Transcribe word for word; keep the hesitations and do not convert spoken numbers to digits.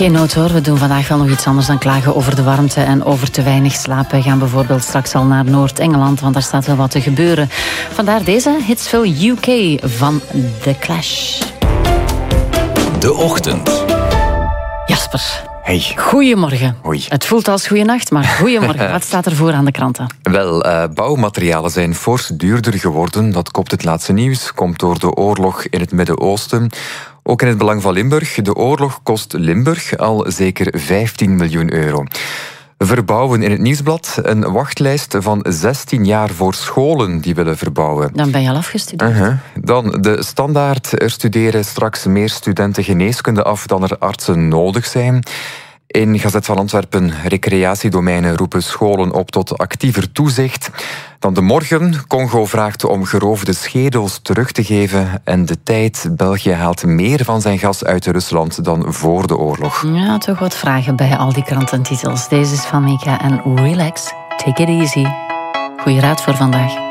Geen nood hoor, we doen vandaag wel nog iets anders dan klagen over de warmte en over te weinig slapen. We gaan bijvoorbeeld straks al naar Noord-Engeland, want daar staat wel wat te gebeuren. Vandaar deze Hitsville U K van The Clash. De Ochtend. Jasper. Hey. Goedemorgen. Hoi. Het voelt als goeienacht, maar goedemorgen. Wat staat er voor aan de kranten? Wel, uh, bouwmaterialen zijn fors duurder geworden. Dat kopt het laatste nieuws. Komt door de oorlog in het Midden-Oosten. Ook in het belang van Limburg. De oorlog kost Limburg al zeker vijftien miljoen euro. Verbouwen in het Nieuwsblad. Een wachtlijst van zestien jaar voor scholen die willen verbouwen. Dan ben je al afgestudeerd. Uh-huh. Dan de Standaard. Er studeren straks meer studenten geneeskunde af dan er artsen nodig zijn. In Gazet van Antwerpen, recreatiedomeinen roepen scholen op tot actiever toezicht. Dan de Morgen, Congo vraagt om geroofde schedels terug te geven. En De Tijd, België haalt meer van zijn gas uit Rusland dan voor de oorlog. Ja, toch wat vragen bij al die krantentitels. Deze is van Mika en Relax, take it easy. Goeie raad voor vandaag.